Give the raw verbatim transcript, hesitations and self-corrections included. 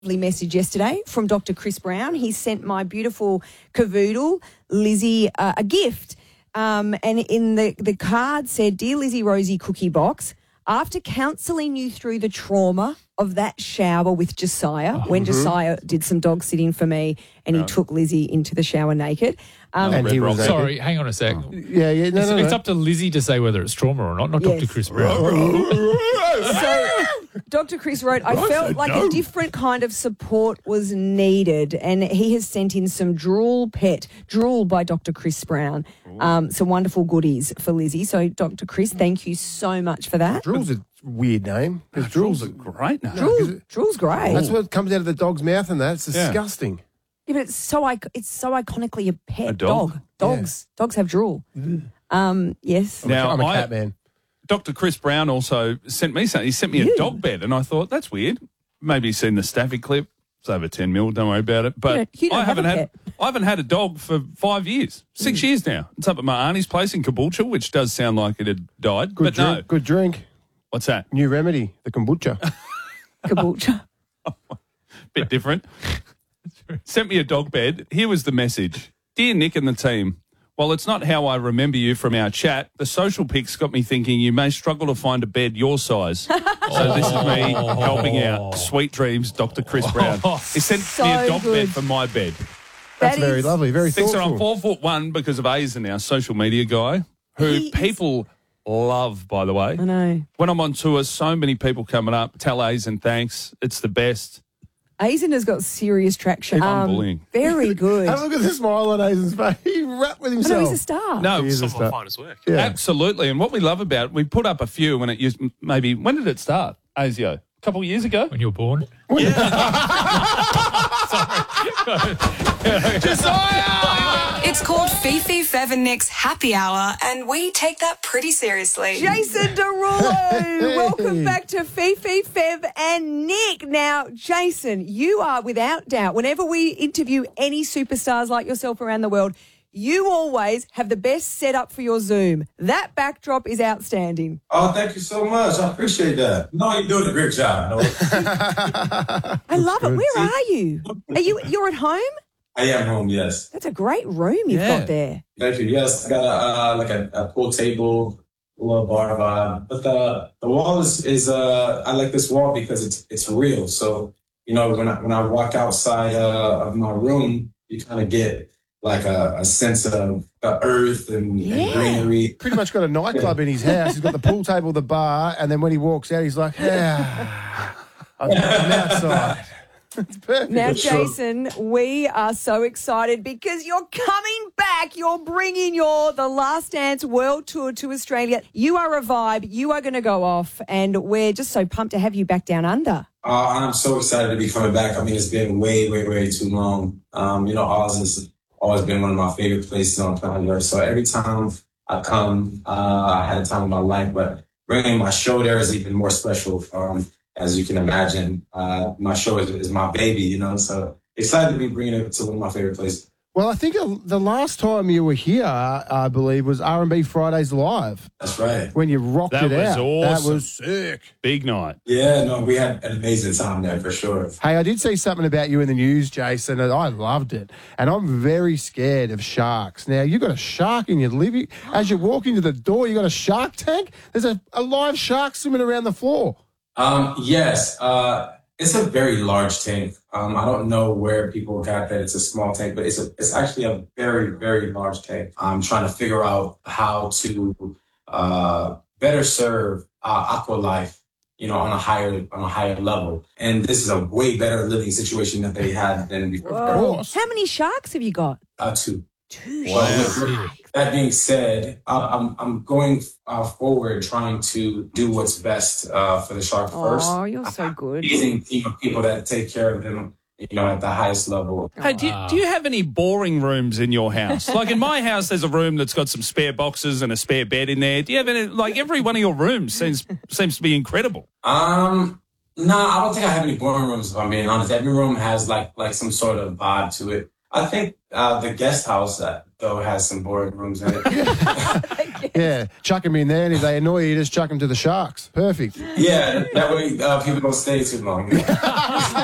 Lovely message yesterday from Doctor Chris Brown. He sent my beautiful cavoodle, Lizzie, uh, a gift. Um, and in the, the card said, "Dear Lizzie Rosie Cookie Box, after counselling you through the trauma of that shower with Josiah, oh, when mm-hmm. Josiah did some dog sitting for me and he yeah. took Lizzie into the shower naked." Um, and he was Sorry, hang on a sec. Oh. Yeah, yeah, no, it's, no, no. It's up to Lizzie to say whether it's trauma or not, not yes. Doctor Chris Brown. So Doctor Chris wrote, "I felt like no. a different kind of support was needed," and he has sent in some drool pet, drool by Doctor Chris Brown, um, some wonderful goodies for Lizzie. So Doctor Chris, thank you so much for that. Drool's a weird name. Oh, drool's a great name. Drool, no, drool's great. That's what comes out of the dog's mouth and that. It's disgusting. Yeah. Yeah, but it's so it's so iconically a pet a dog. dog. Dogs yeah. dogs have drool. Mm. Um, yes. Now, I'm a I, cat man. Doctor Chris Brown also sent me something. He sent me yeah. a dog bed, and I thought, that's weird. Maybe he's seen the Staffy clip. It's over ten mil. Don't worry about it. But you don't, you don't I haven't have a had pet. I haven't had a dog for five years, six mm. years now. It's up at my auntie's place in Caboolture, which does sound like it had died. Good but drink. no. Good drink. What's that? New remedy, the kombucha. Kombucha. Bit different. Sent me a dog bed. Here was the message. "Dear Nick and the team, while it's not how I remember you from our chat, the social pics got me thinking you may struggle to find a bed your size. So this is me helping out. Sweet dreams, Doctor Chris Brown." He sent so me a dog good. bed for my bed. That's that very is, lovely, very Thinks thoughtful. that I'm four foot one because of Aizen, our social media guy, who he people love, by the way. I know. When I'm on tour, so many people coming up, tell Aizen thanks. It's the best. Aizen has got serious traction. Keep on um, bullying. Very good. Have a look at the smile on Aizen's face. He rapped with himself. I know, he's a star. No, he is a some of my star. finest work. Yeah. Absolutely. And what we love about it, we put up a few when it used, maybe, when did it start, Azio? A couple of years ago? When you were born. It's called Fifi, Fev and Nick's Happy Hour, and we take that pretty seriously. Jason Derulo, welcome back to Fifi, Fev and Nick. Now, Jason, you are without doubt, whenever we interview any superstars like yourself around the world, you always have the best setup for your Zoom. That backdrop is outstanding. Oh, thank you so much. I appreciate that. No, you're doing a great job. No. I love it. Where are you? Are you you're at home? I am home, yes. That's a great room you've Yeah. got there. Thank you. Yes, I got a uh, like a, a pool table, a little bar vibe. But the the wall is, is uh I like this wall because it's it's real. So, you know, when I when I walk outside uh, of my room, you kind of get like a, a sense of the earth and, Yeah. and greenery. Pretty much got a nightclub in his house. He's got the pool table, the bar, and then when he walks out, he's like, "Yeah, I'm I'm outside." It's perfect. Now, Sure. Jason, we are so excited because you're coming back. You're bringing your The Last Dance World Tour to Australia. You are a vibe. You are going to go off, and we're just so pumped to have you back down under. Uh, I'm so excited to be coming back. I mean, it's been way, way, way too long. Um, you know, Oz has always been one of my favorite places on planet Earth. So every time I come, uh, I had a time of my life, but bringing my show there is even more special. Um, as you can imagine, uh, my show is, is my baby, you know, so excited to be bringing it to one of my favorite places. Well, I think uh, the last time you were here, I believe, was R and B Fridays Live. That's right. When you rocked That it was out. awesome. That was sick. Big night. Yeah, no, we had an amazing time there for sure. Hey, I did see something about you in the news, Jason, and I loved it. And I'm very scared of sharks. Now, you got a shark in your living. As you walk into the door, you got a shark tank. There's a, a live shark swimming around the floor. Um, yes, uh, it's a very large tank. Um, I don't know where people got that it's a small tank, but it's a, it's actually a very, very large tank. I'm trying to figure out how to uh, better serve uh, aqua life, you know, on a higher on a higher level. And this is a way better living situation that they had than before. Of course. How many sharks have you got? Uh, two. Two Well, sharks. with- that being said, I- I'm I'm going uh, forward trying to do what's best uh, for the shark first. Oh, you're so good. Amazing team of people that take care of them, you know, at the highest level. Hey, do you, do you have any boring rooms in your house? Like in my house, there's a room that's got some spare boxes and a spare bed in there. Do you have any, like every one of your rooms seems seems to be incredible. Um, no, I don't think I have any boring rooms, if I'm being honest. Every room has like like some sort of vibe to it. I think uh, the guest house, uh, though, has some boring rooms in it. Yeah, chuck them in there, and if they annoy you, just chuck them to the sharks. Perfect. Yeah, that way uh, people don't stay too long.